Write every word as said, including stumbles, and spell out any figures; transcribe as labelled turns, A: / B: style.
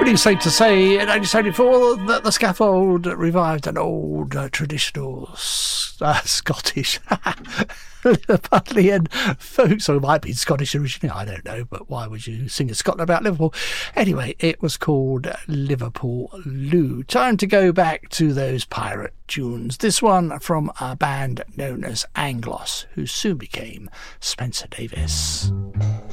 A: Pretty safe to say in nineteen seventy-four that the Scaffold revived an old uh, traditional uh, Scottish Liverpudlian folk song. It might be Scottish originally, I don't know, but why would you sing in Scotland about Liverpool? Anyway, it was called Liverpool Lou. Time to go back to those pirate tunes. This one from a band known as Anglos, who soon became Spencer Davis.